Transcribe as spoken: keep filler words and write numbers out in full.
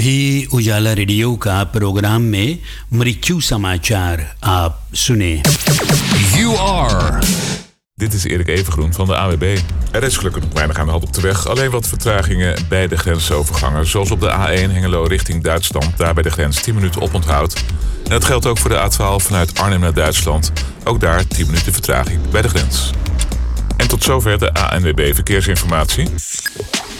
भी उजाला रेडियो का प्रोग्राम में मृत्यु समाचार आप सुने. You are. Dit is Erik Evengroen van de A W B. Er is gelukkig nog weinig aan de hand op de weg. Alleen wat vertragingen bij de grensovergangen. Zoals op de A één Hengelo richting Duitsland. Daar bij de grens tien minuten oponthoud. En dat geldt ook voor de A twaalf vanuit Arnhem naar Duitsland. Ook daar tien minuten vertraging bij de grens. En tot zover de A N W B Verkeersinformatie.